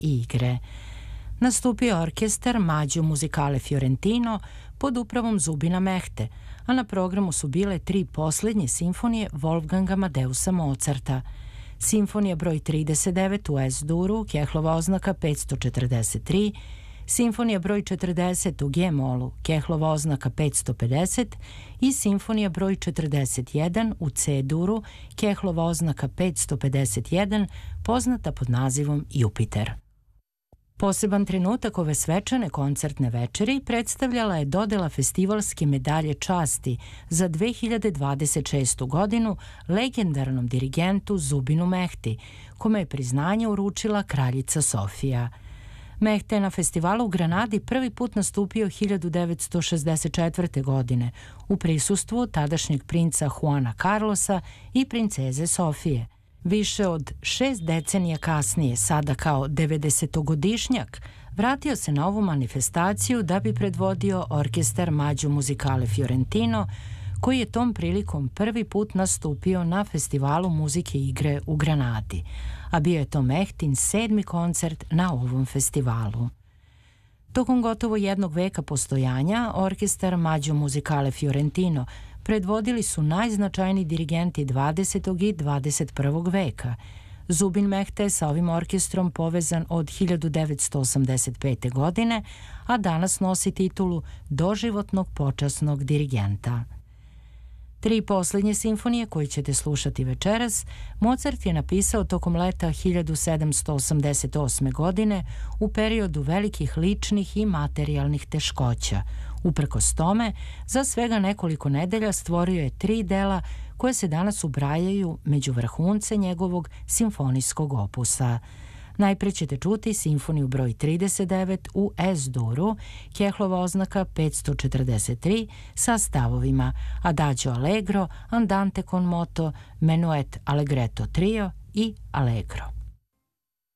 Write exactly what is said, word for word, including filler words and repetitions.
igre. Nastupio orkestar Maggio Musicale Fiorentino pod upravom Zubina Mehte, a na programu su bile tri poslednje simfonije Wolfganga Amadeusa Mozarta. Simfonija broj trideset devet u Es-duru, Kehlova oznaka petsto četrdeset tri, Simfonija broj četrdeset u G-molu, Kehlova oznaka petsto pedeset i Simfonija broj četrdeset jedan u C-duru, Kehlova oznaka petsto pedeset jedan, poznata pod nazivom Jupiter. Poseban trenutak ove svečane koncertne večeri predstavljala je dodela festivalske medalje časti za dve hiljade dvadeset šestu godinu legendarnom dirigentu Zubinu Mehti, kome je priznanje uručila kraljica Sofija. Mehte je na festivalu u Granadi prvi put nastupio hiljadu devetsto šezdeset četvrte. godine u prisustvu tadašnjeg princa Juana Carlosa i princeze Sofije. Više od šest decenija kasnije, sada kao devedesetogodišnjak, vratio se na ovu manifestaciju da bi predvodio orkestar Maggio Musicale Fiorentino, koji je tom prilikom prvi put nastupio na festivalu muzike i igre u Granadi, a bio je to Mehtin sedmi koncert na ovom festivalu. Tokom gotovo jednog veka postojanja, orkestar Maggio Musicale Fiorentino predvodili su najznačajniji dirigenti dvadesetog i dvadeset prvog veka. Zubin Mehte je sa ovim orkestrom povezan od hiljadu devetsto osamdeset pete. godine, a danas nosi titulu doživotnog počasnog dirigenta. Tri poslednje simfonije koje ćete slušati večeras, Mozart je napisao tokom leta hiljadu sedamsto osamdeset osme. godine u periodu velikih ličnih i materijalnih teškoća. Uprkos tome, za svega nekoliko nedelja stvorio je tri dela koje se danas ubrajaju među vrhunce njegovog simfonijskog opusa. Najpre ćete čuti simfoniju broj trideset devet u Es-duru, Kehlova oznaka petsto četrdeset tri sa stavovima Adagio Allegro, Andante con moto, Menuet Allegretto trio i Allegro.